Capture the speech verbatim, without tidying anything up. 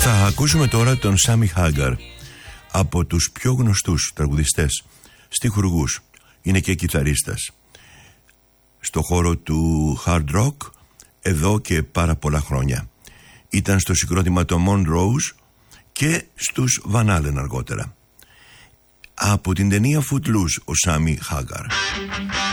Θα ακούσουμε τώρα τον Σάμι Χάγκαρ, από τους πιο γνωστούς τραγουδιστές, στιχουργούς, είναι και κιθαρίστας στο χώρο του hard rock εδώ και πάρα πολλά χρόνια. Ήταν στο συγκρότημα των Montrose και στους Van Halen αργότερα. Από την ταινία Footloose ο Σάμι Χάγκαρ.